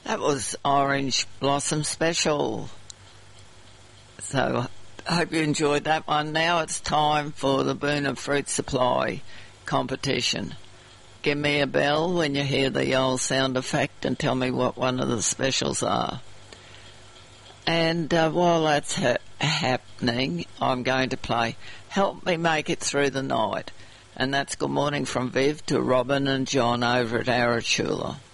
That was Orange Blossom Special. So I hope you enjoyed that one. Now it's time for the Boonah Fruit Supply competition. Give me a bell when you hear the old sound effect and tell me what one of the specials are. And while that's happening, I'm going to play Help Me Make It Through the Night. And that's Good Morning from Viv to Robin and John over at Arachula.